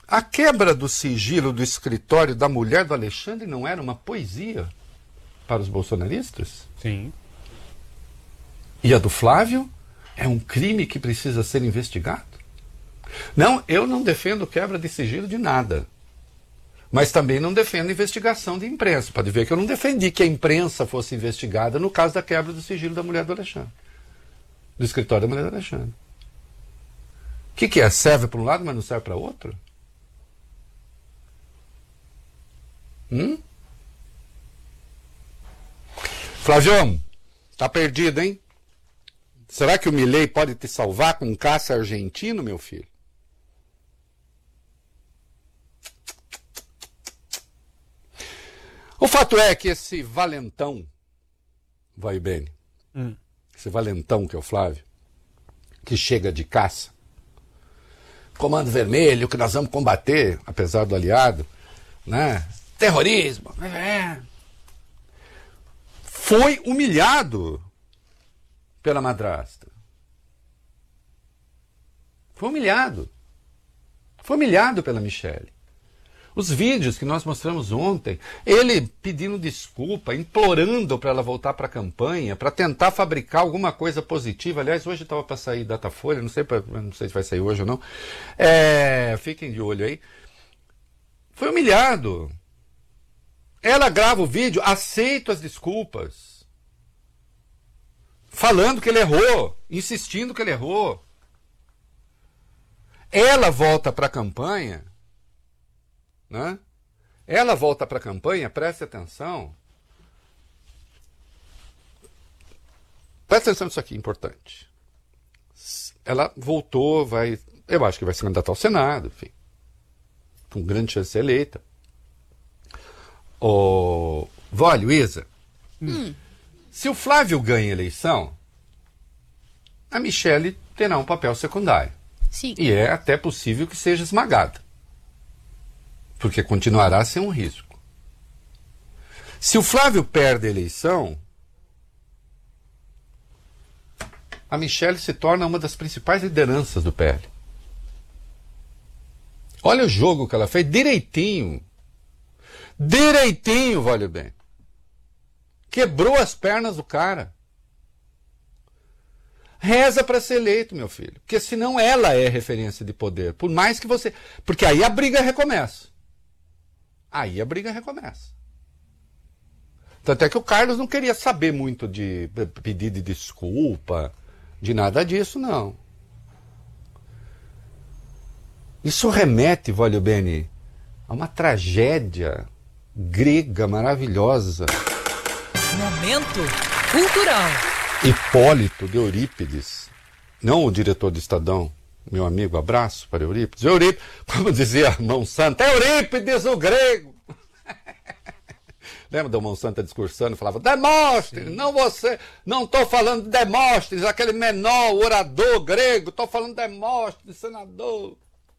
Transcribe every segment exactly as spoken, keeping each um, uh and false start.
A quebra do sigilo do escritório da mulher do Alexandre não era uma poesia para os bolsonaristas? Sim. E a do Flávio é um crime que precisa ser investigado? Não, eu não defendo quebra de sigilo de nada. Mas também não defendo investigação de imprensa. Pode ver que eu não defendi que a imprensa fosse investigada no caso da quebra do sigilo da mulher do Alexandre. Do escritório da mulher do Alexandre. O que, que é? Serve para um lado, mas não serve para outro? Hum? Flavião, tá perdido, hein? Será que o Milei pode te salvar com um caça argentino, meu filho? O fato é que esse valentão, vai bem, hum. esse valentão que é o Flávio, que chega de caça, Comando Vermelho, que nós vamos combater, apesar do aliado, né? Terrorismo, é. Foi humilhado pela madrasta. Foi humilhado. Foi humilhado pela Michele. Os vídeos que nós mostramos ontem, ele pedindo desculpa, implorando para ela voltar para a campanha, para tentar fabricar alguma coisa positiva. Aliás, hoje estava para sair Datafolha, não sei, pra, não sei se vai sair hoje ou não. É, fiquem de olho aí. Foi humilhado. Ela grava o vídeo, aceita as desculpas. Falando que ele errou, insistindo que ele errou. Ela volta para a campanha, né? Ela volta para a campanha, preste atenção. Preste atenção nisso aqui, importante. Ela voltou, vai, eu acho que vai se candidatar ao Senado, enfim, com grande chance de ser eleita. Ô, vó Luísa, hum. se o Flávio ganha a eleição, a Michele terá um papel secundário. Sim. E é até possível que seja esmagada. Porque continuará a ser um risco. Se o Flávio perde a eleição, a Michele se torna uma das principais lideranças do P L. Olha o jogo que ela fez, direitinho. Direitinho, vale bem. Quebrou as pernas do cara. Reza para ser eleito, meu filho. Porque senão ela é referência de poder. Por mais que você... Porque aí a briga recomeça. Aí a briga recomeça. Tanto é que o Carlos não queria saber muito de pedido de desculpa, de nada disso, não. Isso remete, Vólio Bene, a uma tragédia grega maravilhosa. Momento cultural. Hipólito de Eurípides, não o diretor do Estadão, meu amigo, abraço para Eurípides. Eurípides, como dizia a Mão Santa, Eurípides o grego. Lembra da Mão Santa discursando? Falava, Demóstenes, Sim. não você, não estou falando de Demóstenes, aquele menor orador grego, estou falando de Demóstenes, senador.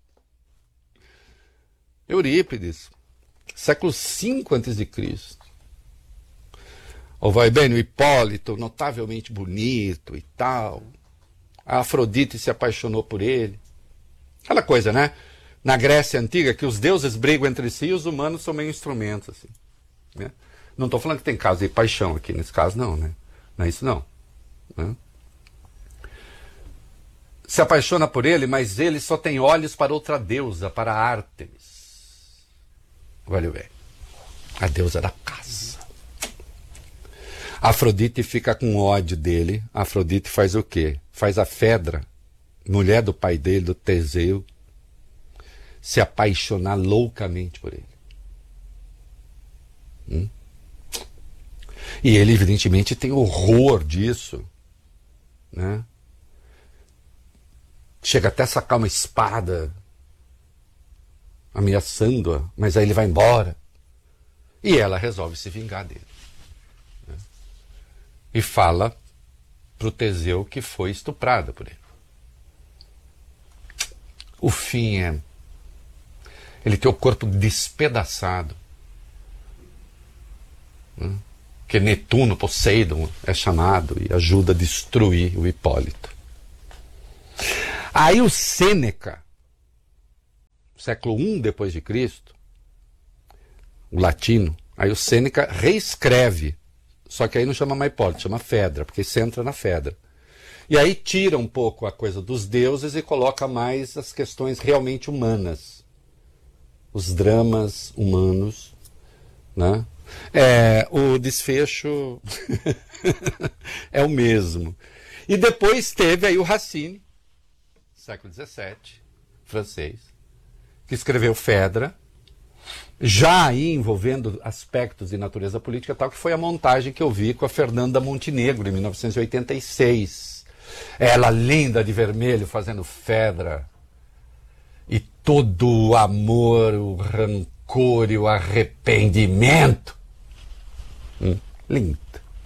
Eurípides, século cinco antes de Cristo. Ou vai bem, o Hipólito, notavelmente bonito e tal. A Afrodite se apaixonou por ele. Aquela coisa, né? Na Grécia Antiga, que os deuses brigam entre si e os humanos são meio instrumentos, assim. Né? Não estou falando que tem caso de paixão aqui, nesse caso não, né? Não é isso não. Né? Se apaixona por ele, mas ele só tem olhos para outra deusa, para Ártemis. Olha bem. A deusa da caça. Afrodite fica com ódio dele. Afrodite faz o quê? Faz a Fedra, mulher do pai dele, do Teseu, se apaixonar loucamente por ele. Hum? E ele, evidentemente, tem horror disso. Né? Chega até a sacar uma espada, ameaçando-a, mas aí ele vai embora. E ela resolve se vingar dele. E fala para o Teseu que foi estuprada por ele. O fim é... Ele tem o corpo despedaçado. Né? Que Netuno, Poseidon, é chamado e ajuda a destruir o Hipólito. Aí o Sêneca século um depois de Cristo, o latino, aí o Sêneca reescreve, só que aí não chama mais Hipólito, chama Fedra, porque você entra na Fedra. E aí tira um pouco a coisa dos deuses e coloca mais as questões realmente humanas, os dramas humanos, né? É, o desfecho é o mesmo. E depois teve aí o Racine, século dezessete, francês, que escreveu Fedra, já aí envolvendo aspectos de natureza política tal, que foi a montagem que eu vi com a Fernanda Montenegro, em mil novecentos e oitenta e seis. Ela linda de vermelho, fazendo Fedra. E todo o amor, o rancor e o arrependimento. Hum, lindo.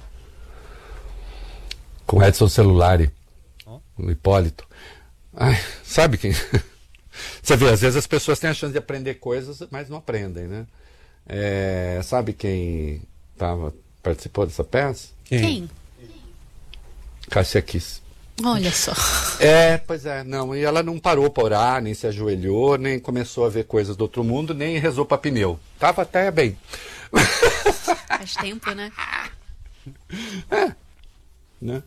Com Edson Celulari, o Hipólito. Ai, sabe quem... Você vê, às vezes as pessoas têm a chance de aprender coisas, mas não aprendem, né? É, sabe quem tava, participou dessa peça? Quem? Cássia Kiss. Olha só. É, pois é, não, e ela não parou para orar, nem se ajoelhou, nem começou a ver coisas do outro mundo, nem rezou para pneu. Tava até bem. Faz tempo, né? É, né?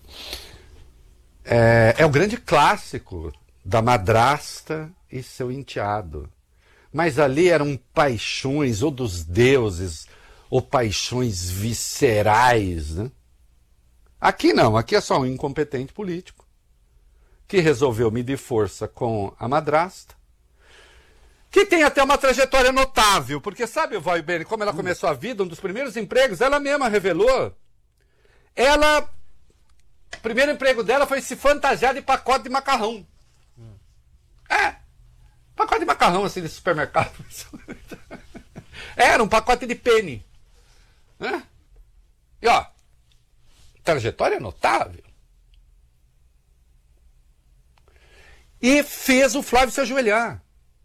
É, é o grande clássico da madrasta e seu enteado. Mas ali eram paixões ou dos deuses, ou paixões viscerais, né? Aqui não, aqui é só um incompetente político que resolveu medir força com a madrasta, que tem até uma trajetória notável, porque sabe, Val Bene, como ela começou a vida, um dos primeiros empregos, ela mesma revelou, ela, o primeiro emprego dela foi se fantasiar de pacote de macarrão. É, pacote de macarrão, assim, de supermercado. Era um pacote de penne. Né? E, ó, trajetória notável. E fez o Flávio se ajoelhar.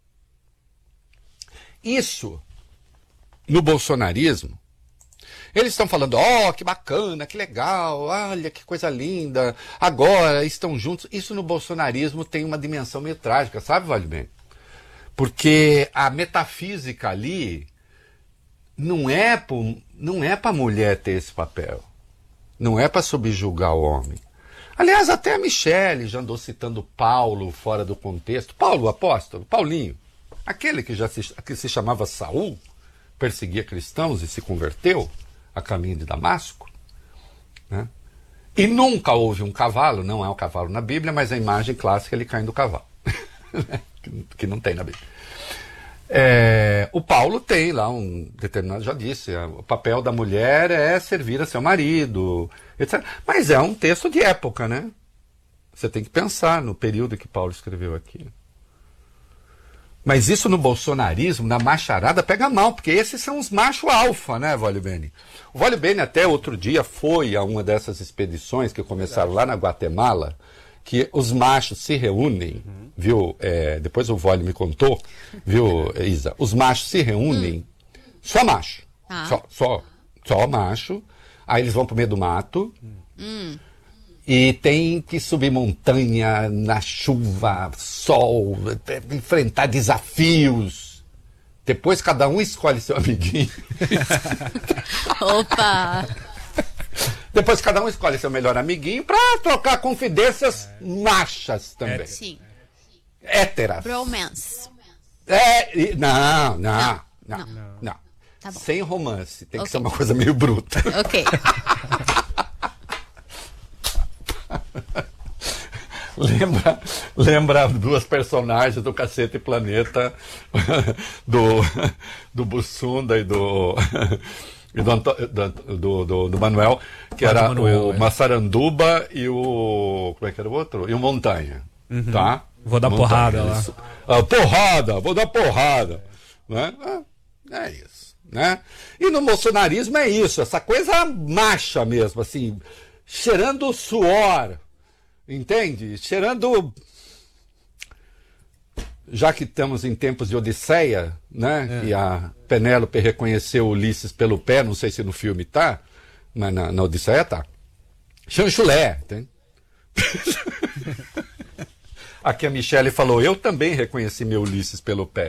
Isso, no bolsonarismo, eles estão falando, ó, oh, que bacana, que legal, olha, que coisa linda, agora estão juntos. Isso no bolsonarismo tem uma dimensão meio trágica, sabe, Valdemir? Porque a metafísica ali não é pro, não é para a mulher ter esse papel. Não é para subjugar o homem. Aliás, até a Michele já andou citando Paulo fora do contexto. Paulo, o apóstolo, Paulinho, aquele que já se, que se chamava Saul, perseguia cristãos e se converteu a caminho de Damasco, né? E nunca houve um cavalo, não há um cavalo na Bíblia, mas a imagem clássica é ele caindo do cavalo, que não tem na Bíblia. É, o Paulo tem lá um determinado, já disse, o papel da mulher é servir a seu marido, etcétera. Mas é um texto de época, né? Você tem que pensar no período que Paulo escreveu aqui. Mas isso no bolsonarismo, na macharada, pega mal, porque esses são os machos alfa, né, Vólio Bene? O Vólio Bene até outro dia foi a uma dessas expedições que começaram lá na Guatemala, que os machos se reúnem, uhum. viu? É, depois o Vólio me contou, viu, Isa? Os machos se reúnem, hum. só macho, ah. só, só, só macho, aí eles vão pro meio do mato, hum. e tem que subir montanha, na chuva, sol, enfrentar desafios. Depois cada um escolhe seu amiguinho. Opa! Depois cada um escolhe seu melhor amiguinho para trocar confidências é. machas também. Sim. Héteras. Romance. É, e, não, não, não, não. não. não. Tá bom. Sem romance. Tem okay. que ser uma coisa meio bruta. Ok. Lembra, lembra duas personagens do Cacete e Planeta, do, do Bussunda e do, e do, do, do, do, do Manuel, que era Manuel, o é. Massaranduba e o... como é que era o outro? E o Montanha, uhum. tá? Vou dar Montanha, porrada lá. Ah, porrada, vou dar porrada. Né? Ah, é isso. Né? E no bolsonarismo é isso, essa coisa macha mesmo, assim, cheirando suor. Entende? Cheirando... Já que estamos em tempos de Odisseia, né? É. E a Penélope reconheceu Ulisses pelo pé, não sei se no filme tá, mas na, na Odisseia tá. Chanchulé, entende? Aqui a Michele falou, eu também reconheci meu Ulisses pelo pé.